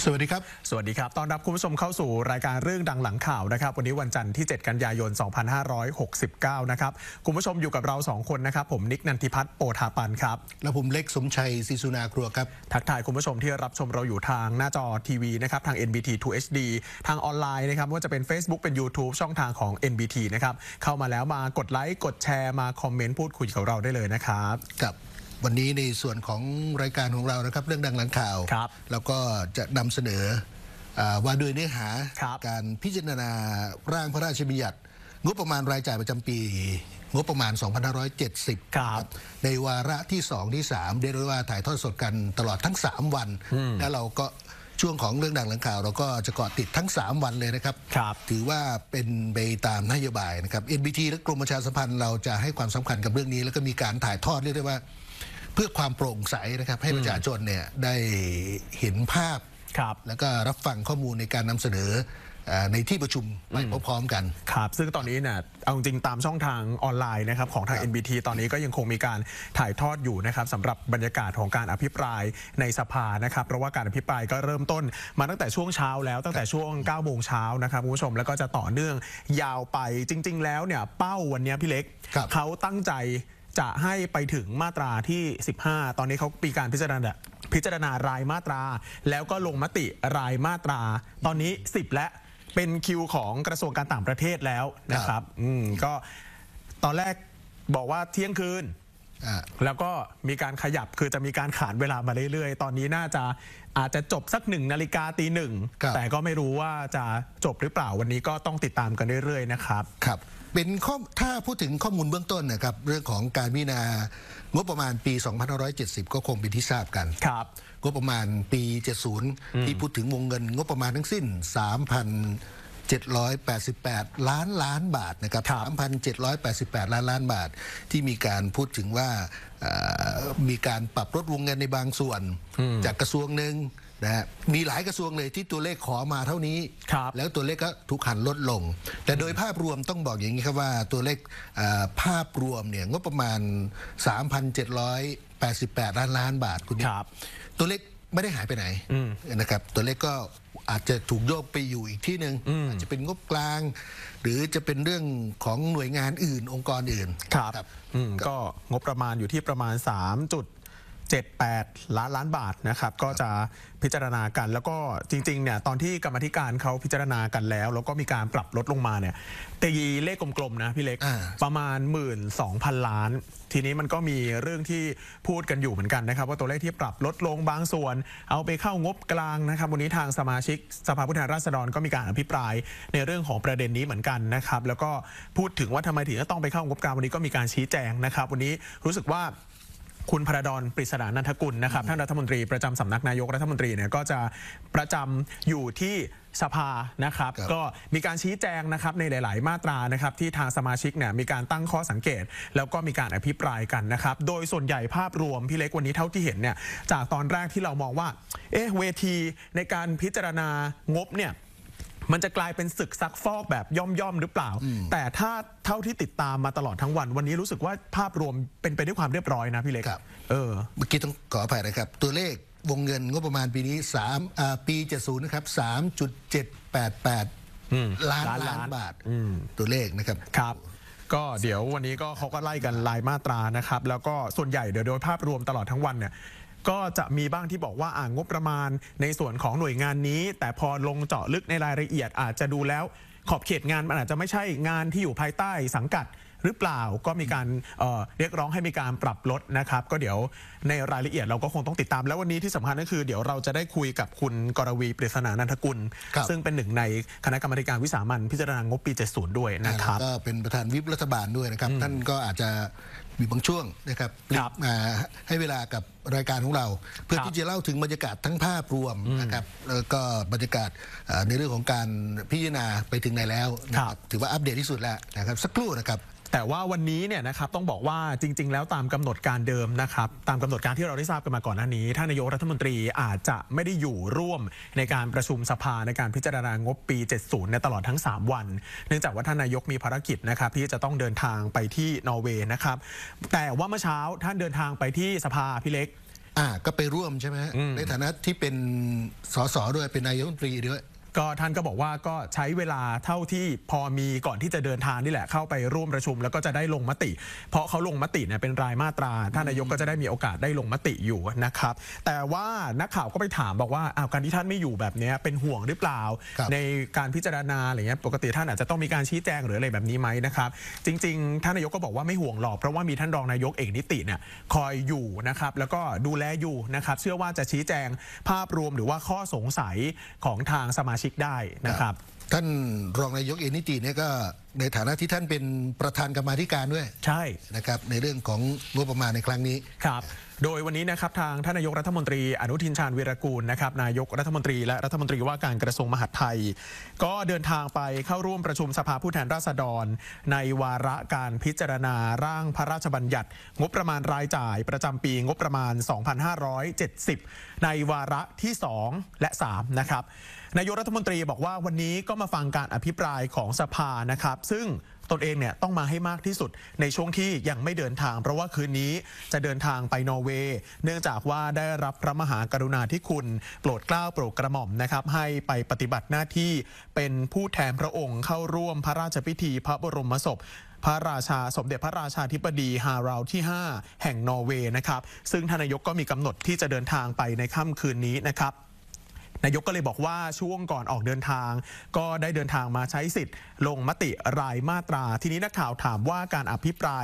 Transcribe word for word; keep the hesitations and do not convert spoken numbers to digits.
สวัสดีครับสวัสดีครับต้อนรับคุณผู้ชมเข้าสู่รายการเรื่องดังหลังข่าวนะครับวันนี้วันจันทร์ที่เจ็ดกันยายนสองพันห้าร้อยหกสิบเก้านะครับคุณผู้ชมอยู่กับเราสองคนนะครับผมนิกนันทิพัฒน์โปธาปันครับและผมเล็กสมชัยศรีสุนาครัวครับทักทายคุณผู้ชมที่รับชมเราอยู่ทางหน้าจอทีวีนะครับทาง เอ็น บี ที ทู เอช ดี ทางออนไลน์นะครับว่าจะเป็น Facebook เป็น YouTube ช่องทางของ เอ็น บี ที นะครับเข้ามาแล้วมากดไลค์กดแชร์มาคอมเมนต์พูดคุยกับเราได้เลยนะครับกับวันนี้ในส่วนของรายการของเรานะครับเรื่องดังหลังข่าวแล้วก็จะนำเสนอว่าด้วยเนื้อหาการพิจารณาร่างพระราชบัญญัติงบประมาณรายจ่ายประจำปีงบประมาณสองพันห้าร้อยเจ็ดสิบในวาระที่สองที่สามเรียกได้ว่าถ่ายทอดสดกันตลอดทั้งสามวันและเราก็ช่วงของเรื่องดังหลังข่าวเราก็จะเกาะติดทั้งสามวันเลยนะครับถือว่าเป็นไปตามนโยบายนะครับ เอ็น บี ที และกรมประชาสัมพันธ์เราจะให้ความสำคัญกับเรื่องนี้แล้วก็มีการถ่ายทอดเรียกได้ว่าเพื่อความโปร่งใสนะครับให้ประชาชนเนี่ยได้เห็นภาพแล้วก็รับฟังข้อมูลในการนำเสนอในที่ประชุมไปพร้อมๆกันครับซึ่งตอนนี้เนี่ยเอาจริงตามช่องทางออนไลน์นะครับของทาง เอ็น บี ที ตอนนี้ก็ยังคงมีการถ่ายทอดอยู่นะครับสำหรับบรรยากาศของการอภิปรายในสภานะครับเพราะว่าการอภิปรายก็เริ่มต้นมาตั้งแต่ช่วงเช้าแล้วตั้งแต่ช่วงเก้าโมงเช้านะครับคุณผู้ชมแล้วก็จะต่อเนื่องยาวไปจริงๆแล้วเนี่ยเป้าวันนี้พี่เล็กเขาตั้งใจจะให้ไปถึงมาตราที่สิบห้าตอนนี้เขามีการพิจารณาพิจารณารายมาตราแล้วก็ลงมติรายมาตราตอนนี้สิบและเป็นคิวของกระทรวงการต่างประเทศแล้วนะครับอืมก็ตอนแรกบอกว่าเที่ยงคืนแล้วก็มีการขยับคือจะมีการขานเวลามาเรื่อยๆตอนนี้น่าจะอาจจะจบสักหนึ่งนาฬิกาตีหนึ่งแต่ก็ไม่รู้ว่าจะจบหรือเปล่าวันนี้ก็ต้องติดตามกันเรื่อยๆนะครับครับเป็นข้อถ้าพูดถึงข้อมูลเบื้องต้นนะครับเรื่องของการพิจารณางบประมาณปีสองพันห้าร้อยเจ็ดสิบก็คงเป็นที่ทราบกันครับงบประมาณปีเจ็ดสิบที่พูดถึงวงเงินงบประมาณทั้งสิ้น สามพันเจ็ดร้อยแปดสิบแปด ล้านล้านบาทนะครับ สามพันเจ็ดร้อยแปดสิบแปด ล้านล้านบาทที่มีการพูดถึงว่ามีการปรับลดวงเงินในบางส่วนจากกระทรวงหนึ่งนะฮะมีหลายกระทรวงเลยที่ตัวเลขขอมาเท่านี้แล้วตัวเลขก็ถูกหันลดลงแต่โดยภาพรวมต้องบอกอย่างนี้ครับว่าตัวเลขภาพรวมเนี่ยงบประมาณ สามพันเจ็ดร้อยแปดสิบแปด ล้านล้านบาทคุณนี่ตัวเลขไม่ได้หายไปไหนนะครับตัวเลขก็อาจจะถูกโยกไปอยู่อีกที่หนึ่งอาจจะเป็นงบกลางหรือจะเป็นเรื่องของหน่วยงานอื่นองค์กรอื่นครับก็งบประมาณอยู่ที่ประมาณสามจุดเจ็ดแปด ล้านล้านบาทนะครับก็จะพิจารณากันแล้วก็จริงๆเนี่ยตอนที่กรรมธิการเขาพิจารณากันแล้วแล้วก็มีการปรับลดลงมาเนี่ยตีเลขกลมๆนะพี่เล็กประมาณ หนึ่งหมื่นสองพัน ล้านทีนี้มันก็มีเรื่องที่พูดกันอยู่เหมือนกันนะครับว่าตัวเลขที่ปรับลดลงบางส่วนเอาไปเข้างบกลางนะครับวันนี้ทางสมาชิกสภาผู้แทนราษฎรก็มีการอภิปรายในเรื่องของประเด็นนี้เหมือนกันนะครับแล้วก็พูดถึงว่าทำไมถึงต้องไปเข้างบกลางวันนี้ก็มีการชี้แจงนะครับวันนี้รู้สึกว่าคุณพระดอนปริศนานันทกุลนะครับท่านรัฐมนตรีประจำสำนักนายกรัฐมนตรีเนี่ยก็จะประจำอยู่ที่สภานะครับก็มีการชี้แจงนะครับในหลายๆมาตรานะครับที่ทางสมาชิกเนี่ยมีการตั้งข้อสังเกตแล้วก็มีการอภิปรายกันนะครับโดยส่วนใหญ่ภาพรวมพี่เล็กวันนี้เท่าที่เห็นเนี่ยจากตอนแรกที่เรามองว่าเอ๊ะเวทีในการพิจารณางบเนี่ยมันจะกลายเป็นศึกซักฟอกแบบย่อมๆหรือเปล่าแต่ถ้าเท่าที่ติดตามมาตลอดทั้งวันวันนี้รู้สึกว่าภาพรวมเป็นไปด้วยความเรียบร้อยนะพี่เล็กเออเมื่อกี้ต้องขออภัยนะครับตัวเลขวงเงินงบประมาณปีนี้สามปีเจ็ดสิบนะครับ สามจุดเจ็ดแปดแปด ล้านล้านบาทตัวเลขนะครับครับก็เดี๋ยววันนี้ก็เขาก็ไล่กันรายมาตรานะครับแล้วก็ส่วนใหญ่เดี๋ยวโดยภาพรวมตลอดทั้งวันเนี่ยก็จะมีบ้างที่บอกว่าอ่างบประมาณในส่วนของหน่วยงานนี้แต่พอลงเจาะลึกในรายละเอียดอาจจะดูแล้วขอบเขตงานมันอาจจะไม่ใช่งานที่อยู่ภายใต้สังกัดหรือเปล่าก็มีการ เอ่อ เรียกร้องให้มีการปรับลดนะครับก็เดี๋ยวในรายละเอียดเราก็คงต้องติดตามแล้ววันนี้ที่สำคัญก็คือเดี๋ยวเราจะได้คุยกับคุณกรวีปริศนานันทกุลซึ่งเป็นหนึ่งในคณะกรรมการวิสามัญพิจารณางบปีเจ็ดสิบด้วยนะครับก็เป็นประธานวิปรัฐบาลด้วยนะครับท่านก็อาจจะมีบางช่วงนะครับมาให้เวลากับรายการของเราเพื่อที่จะเล่าถึงบรรยากาศทั้งภาพรวมนะครับแล้วก็บรรยากาศในเรื่องของการพิจารณาไปถึงไหนแล้วนะครับถือว่าอัปเดตที่สุดแล้วนะครับสักครู่นะครับแต่ว่าวันนี้เนี่ยนะครับต้องบอกว่าจริงๆแล้วตามกำหนดการเดิมนะครับตามกำหนดการที่เราได้ทราบกันมาก่อนหน้านี้ท่านนายกรัฐมนตรีอาจจะไม่ได้อยู่ร่วมในการประชุมสภาในการพิจารณางบปีเจ็ดสิบในตลอดทั้งสามวันเนื่องจากว่าท่านนายกมีภารกิจนะครับที่จะต้องเดินทางไปที่นอร์เวย์นะครับแต่ว่าเมื่อเช้าท่านเดินทางไปที่สภาพี่เล็กอ่าก็ไปร่วมใช่ไหมในฐานะที่เป็นสสด้วยเป็นนายกรัฐมนตรีด้วยก็ท่านก็บอกว่าก็ใช้เวลาเท่าที่พอมีก่อนที่จะเดินทางนี่แหละเข้าไปร่วมประชุมแล้วก็จะได้ลงมติ เพราะเขาลงมติเนี่ยเป็นรายมาตราท่านนายกก็จะได้มีโอกาสได้ลงมติอยู่นะครับแต่ว่านักข่าวก็ไปถามบอกว่าอ้าวการที่ท่านไม่อยู่แบบนี้เป็นห่วงหรือเปล่าในการพิจารณาอะไรเงี้ยปกติท่านอาจจะต้องมีการชี้แจงหรืออะไรแบบนี้ไหมนะครับจริงๆท่านนายกก็บอกว่าไม่ห่วงหรอกเพราะว่ามีท่านรองนายกเอกนิติเนี่ยคอยอยู่นะครับแล้วก็ดูแลอยู่นะครับเชื่อว่าจะชี้แจงภาพรวมหรือว่าข้อสงสัยของทางสมาชิกได้นะครับท่านรองนายกเอกนิติเนี่ยก็ในฐานะที่ท่านเป็นประธานกรรมาธิการด้วยใช่นะครับในเรื่องของงบประมาณในครั้งนี้ครับโดยวันนี้นะครับทางท่านนายกรัฐมนตรีอนุทินชาญวีรกูลนะครับนายกรัฐมนตรีและรัฐมนตรีว่าการกระทรวงมหาดไทยก็เดินทางไปเข้าร่วมประชุมสภาผู้แทนราษฎรในวาระการพิจารณาร่างพระราชบัญญัติงบประมาณรายจ่ายประจำปีงบประมาณ สองพันห้าร้อยเจ็ดสิบ ในวาระที่สองและสามนะครับนายกรัฐมนตรีบอกว่าวันนี้ก็มาฟังการอภิปรายของสภานะครับซึ่งตนเองเนี่ยต้องมาให้มากที่สุดในช่วงที่ยังไม่เดินทางเพราะว่าคืนนี้จะเดินทางไปนอร์เวย์เนื่องจากว่าได้รับพระมหากรุณาธิคุณโปรดเกล้าโปรดกระหม่อมนะครับให้ไปปฏิบัติหน้าที่เป็นผู้แทนพระองค์เข้าร่วมพระราชพิธีพระบรมศพพระราชาสมเด็จพระราชาธิบดีฮาราวที่ห้าแห่งนอร์เวย์นะครับซึ่งท่านนายกก็มีกำหนดที่จะเดินทางไปในค่ำคืนนี้นะครับนายกก็เลยบอกว่าช่วงก่อนออกเดินทางก็ได้เดินทางมาใช้สิทธิ์ลงมติรายมาตราทีนี้นักข่าวถามว่าการอภิปราย